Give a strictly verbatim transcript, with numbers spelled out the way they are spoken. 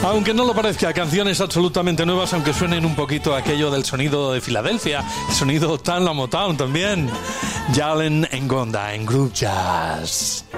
Aunque no lo parezca, canciones absolutamente nuevas, aunque suenen un poquito aquello del sonido de Filadelfia, el sonido tan la Motown también. Jalen Ngonda en Groove Jazz.